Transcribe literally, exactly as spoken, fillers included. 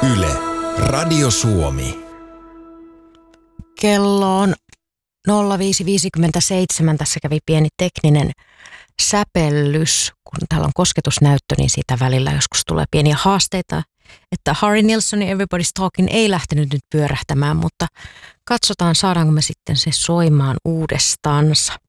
Yle, Radio Suomi. Kello on nolla viisi viisikymmentäseitsemän. Tässä kävi pieni tekninen säpellys. Kun täällä on kosketusnäyttö, niin siitä välillä joskus tulee pieniä haasteita. Että Harry Nilssonin Everybody's Talking ei lähtenyt nyt pyörähtämään, mutta katsotaan saadaanko me sitten se soimaan uudestaansa.